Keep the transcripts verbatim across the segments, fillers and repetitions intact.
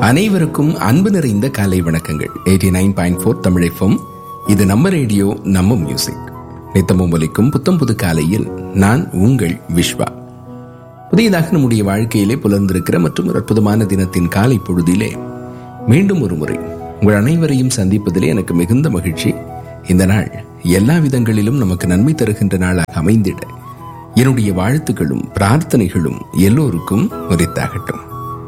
அனைவருக்கும் அன்பு நிறைந்த காலை வணக்கங்கள். Eighty nine point four Tamil FM. இது நம்ம ரேடியோ, நம்ம மியூசிக். நித்தமும் ஒலிக்கும் புத்தம் புது காலையில் நான் உங்கள் விஸ்வா. புதியதாக நம்முடைய வாழ்க்கையிலே புலர்ந்திருக்கிற மற்றும் ஒரு அற்புதமான தினத்தின் காலை பொழுதிலே மீண்டும் ஒரு முறை உங்கள் அனைவரையும் சந்திப்பதிலே எனக்கு மிகுந்த மகிழ்ச்சி. இந்த நாள் எல்லா விதங்களிலும் நமக்கு நன்மை தருகின்ற நாளாக அமைந்திட என்னுடைய வாழ்த்துக்களும் பிரார்த்தனைகளும் எல்லோருக்கும் உரித்தாகட்டும்.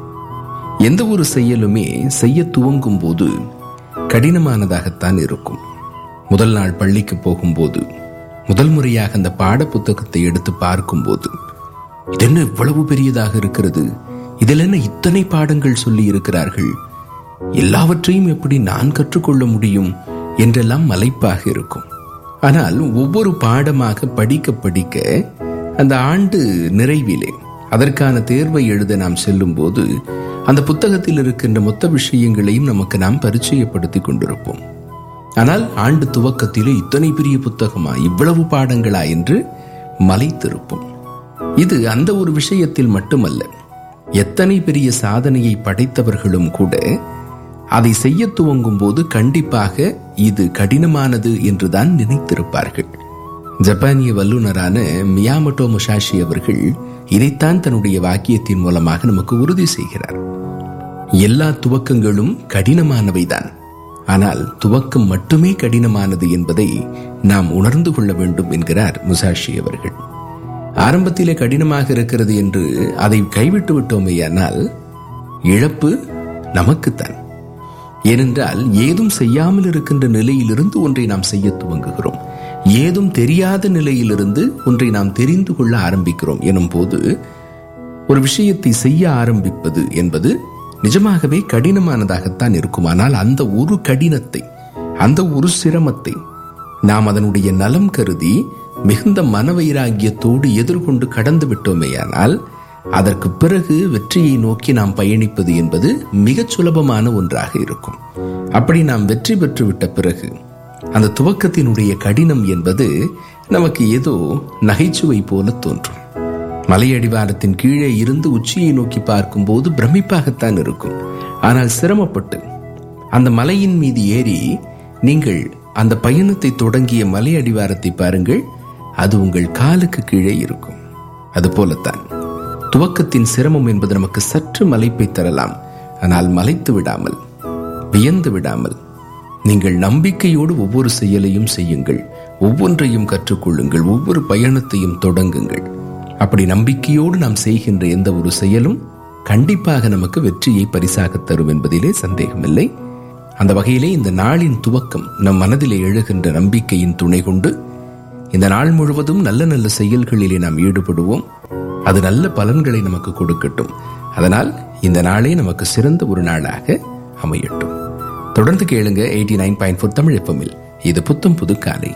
எந்த ஒரு செயலுமே செய்ய துவங்கும் போது கடினமானதாகத்தான் இருக்கும். முதல் நாள் பள்ளிக்கு போகும்போது, முதல் முறையாக அந்த பாட புத்தகத்தை எடுத்து பார்க்கும் போது, இதென்ன இவ்வளவு பெரியதாக இருக்கிறது, இதில் என்ன இத்தனை பாடங்கள் சொல்லி இருக்கிறார்கள், எல்லாவற்றையும் எப்படி நான் கற்றுக்கொள்ள முடியும் என்றெல்லாம் மலைப்பாக இருக்கும். ஆனால் ஒவ்வொரு பாடமாக படிக்க படிக்க அந்த ஆண்டு நிறைவிலே அதற்கான தேர்வை எழுத நாம் செல்லும் போது அந்த புத்தகத்தில் இருக்கின்ற மொத்த விஷயங்களையும் நமக்கு நாம் பரிச்சயப்படுத்திக் கொண்டிருப்போம். ஆனால் ஆண்டு துவக்கத்திலே இத்தனை பெரிய புத்தகமா, இவ்வளவு பாடங்களா என்று மலைத்திருப்போம். இது அந்த ஒரு விஷயத்தில் மட்டுமல்ல, எத்தனை பெரிய சாதனையை படைத்தவர்களும் கூட அதை செய்ய துவங்கும் போது கண்டிப்பாக இது கடினமானது என்றுதான் நினைத்திருப்பார்கள். ஜப்பானிய வல்லுநரான மியாமோட்டோ முசாஷி அவர்கள் இதைத்தான் தன்னுடைய வாக்கியத்தின் மூலமாக நமக்கு உறுதி செய்கிறார். எல்லா துவக்கங்களும் கடினமானவைதான், ஆனால் துவக்கம் மட்டுமே கடினமானது என்பதை நாம் உணர்ந்து கொள்ள வேண்டும் என்கிறார் முசாஷி அவர்கள். ஆரம்பத்திலே கடினமாக இருக்கிறது என்று அதை கைவிட்டு விட்டோமேயானால் இழப்பு நமக்குத்தான். ஏனென்றால் ஏதும் செய்யாமல் இருக்கின்ற நிலையிலிருந்து ஒன்றை நாம் செய்ய துவங்குகிறோம். ஏதும் தெரியாத நிலையிலிருந்து ஒன்றை நாம் தெரிந்து கொள்ள ஆரம்பிக்கிறோம் எனும் போது ஒரு விஷயத்தை செய்ய ஆரம்பிப்பது என்பது நிஜமாகவே கடினமானதாகத்தான் இருக்கும். ஆனால் அந்த ஒரு கடினத்தை, அந்த ஒரு சிரமத்தை நாம் அதனுடைய நலம் கருதி மிகுந்த மனவைராகியத்தோடு எதிர்கொண்டு கடந்து விட்டோமேயானால் அதற்கு பிறகு வெற்றியை நோக்கி நாம் பயணிப்பது என்பது மிகச் சுலபமான ஒன்றாக இருக்கும். அப்படி நாம் வெற்றி பெற்று விட்ட பிறகு அந்த துவக்கத்தினுடைய கடினம் என்பது நமக்கு ஏதோ நகைச்சுவை போல தோன்றும். மலையடிவாரத்தின் கீழே இருந்து உச்சியை நோக்கி பார்க்கும் போது பிரமிப்பாகத்தான் இருக்கும். ஆனால் சிரமப்பட்டு அந்த மலையின் மீது ஏறி நீங்கள் அந்த பயணத்தை தொடங்கிய மலை அடிவாரத்தை பாருங்கள், அது உங்கள் காலுக்கு கீழே இருக்கும். அது போலத்தான் துவக்கத்தின் சிரமம் என்பது நமக்கு சற்று மலைப்பை தரலாம். ஆனால் மலைத்து விடாமல், வியந்து விடாமல், நீங்கள் நம்பிக்கையோடு ஒவ்வொரு செயலையும் செய்யுங்கள், ஒவ்வொன்றையும் கற்றுக்கொள்ளுங்கள், ஒவ்வொரு பயணத்தையும் தொடங்குங்கள். அப்படி நம்பிக்கையோடு நாம் செய்கின்ற எந்த ஒரு செயலும் கண்டிப்பாக நமக்கு வெற்றியை பரிசாக தரும் என்பதிலே சந்தேகமில்லை. அந்த வகையிலே இந்த நாளின் துவக்கம் நம் மனதிலே எழுகின்ற நம்பிக்கையின் துணை கொண்டு இந்த நாள் முழுவதும் நல்ல நல்ல செயல்களிலே நாம் ஈடுபடுவோம். அது நல்ல பலன்களை நமக்கு கொடுக்கட்டும். அதனால் இந்த நாளே நமக்கு சிறந்த ஒரு நாளாக அமையட்டும். தொடர்ந்து கேளுங்க eighty nine point four Tamil எஃப்எம்மில். இது புத்தம் புது காலை.